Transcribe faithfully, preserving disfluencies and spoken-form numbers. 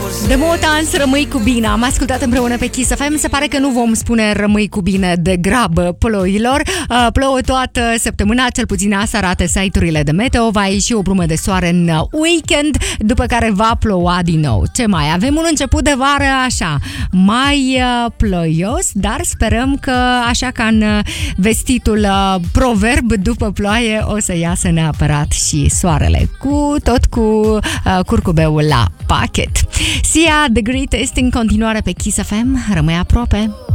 The Motans, Rămâi cu bine. Am ascultat împreună pe Kiss F M. Se pare că nu vom spune rămâi cu bine de grabă ploilor. Uh, plouă toată săptămâna, cel puțin asta arată site-urile de meteo. Va ieși o brumă de soare în weekend, după care va ploua din nou. Ce mai? Avem un început de vară așa, mai uh, ploios, dar sperăm că așa ca în vestitul uh, proverb, după ploaie o să iasă neapărat și soarele, cu tot cu uh, curcubeul la pachet. Sia The Greatest în continuare pe Kiss F M. Rămâi aproape.